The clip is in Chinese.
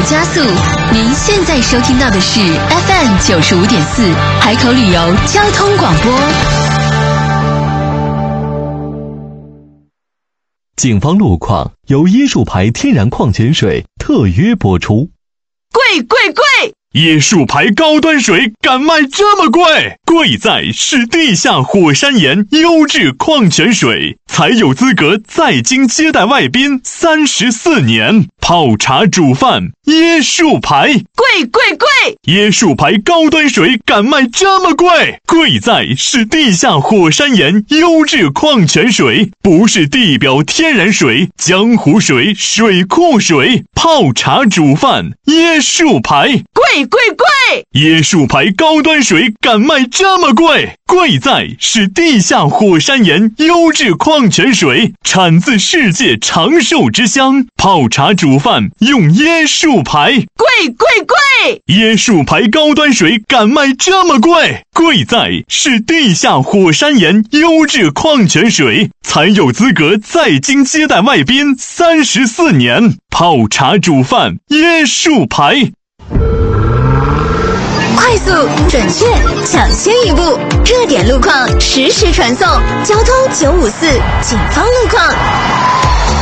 加速。您现在收听到的是 FM95.4 海口旅游交通广播。 警方路况由椰树牌天然矿泉水特约播出。 贵贵贵！ 椰树牌高端水敢卖这么贵？贵在是地下火山岩优质矿泉水，才有资格在京接待外宾34年。泡茶煮饭，椰树牌， 贵贵贵！ 椰树牌高端水敢卖这么贵？贵在是地下火山岩优质矿泉水，不是地表天然水、江湖水、水库水。泡茶煮饭，椰树牌， 贵贵贵！ 椰树牌高端水敢卖这么贵？贵在是地下火山岩优质矿泉水，产自世界长寿之乡。泡茶煮饭用椰树牌， 贵贵贵！ 椰树牌高端水敢卖这么贵？贵在是地下火山岩优质矿泉水，才有资格在京接待外宾34年。泡茶煮饭，椰树牌。 快速、准确、抢先一步，热点路况实时传送。交通954，警方路况。